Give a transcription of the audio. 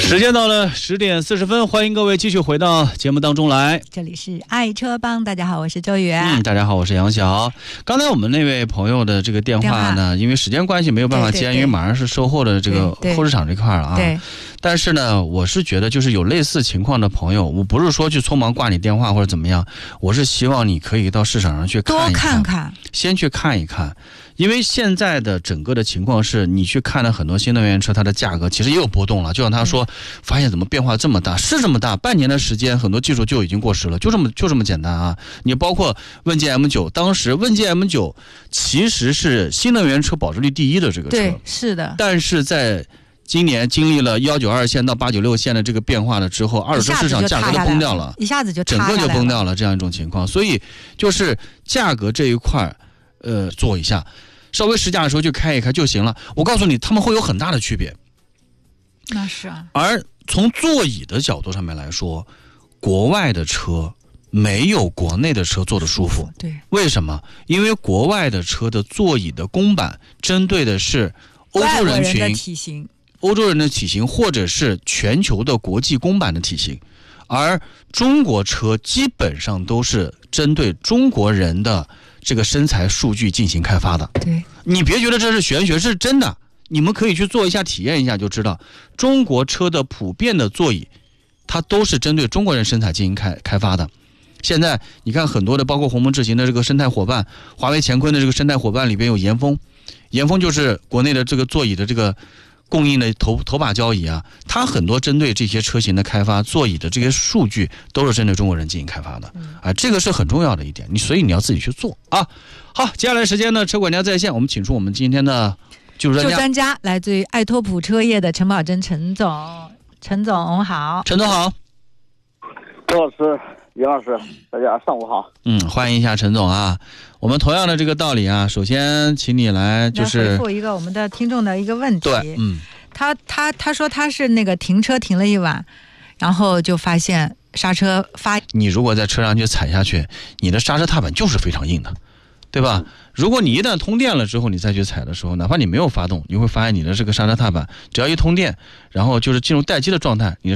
时间到了10点40分，欢迎各位继续回到节目当中来。 这里是爱车帮，大家好，我是周远。 大家好，我是杨晓。刚才我们那位朋友的这个电话呢，因为时间关系没有办法接，因为马上是售后的这个后市场这块了啊。 对。 但是呢，我是觉得就是有类似情况的朋友，我不是说去匆忙挂你电话或者怎么样，我是希望你可以到市场上去看一看， 多看看， 先去看一看。因为现在的整个的情况是，你去看了很多新能源车，它的价格其实也有波动了。就像他说，发现怎么变化这么大，是这么大，半年的时间，很多技术就已经过时了，就这么简单啊！你包括问界 M9， 当时问界 M9 其实是新能源车保值率第一的这个车， 对，是的。 但是在今年经历了192线到896线的这个变化了之后，二手车市场价格都崩掉了， 一下子就整个就崩掉了这样一种情况。所以就是价格这一块，做一下。稍微试驾的时候就开一开就行了。我告诉你，他们会有很大的区别。 那是啊。 而从座椅的角度上面来说，国外的车没有国内的车坐的舒服。 对。 为什么？因为国外的车的座椅的公版针对的是欧洲人群、欧洲人的体型，或者是全球的国际公版的体型。而中国车基本上都是针对中国人的这个身材数据进行开发的。 对， 你别觉得这是玄学，是真的。你们可以去做一下体验一下就知道，中国车的普遍的座椅，它都是针对中国人身材进行开发的。现在你看很多的，包括鸿蒙智行的这个生态伙伴，华为乾坤的这个生态伙伴里边有严风，严风就是国内的这个座椅的这个供应的头把交椅啊，它很多针对这些车型的开发，座椅的这些数据都是针对中国人进行开发的啊，这个是很重要的一点，所以你要自己去做啊。好，接下来时间呢，车管家在线，我们请出我们今天的技术专家， 来自于爱托普车业的陈宝珍陈总。陈总好。 陈总好。 周老师、杨老师，大家上午好。 欢迎一下陈总啊。我们同样的这个道理啊，首先请你来就是回复一个我们的听众的一个问题。 对， 他说他是那个停车停了一晚，然后就发现刹车你如果在车上去踩下去，你的刹车踏板就是非常硬的，对吧？如果你一旦通电了之后，你再去踩的时候，哪怕你没有发动，你会发现你的这个刹车踏板只要一通电，然后就是进入待机的状态，你的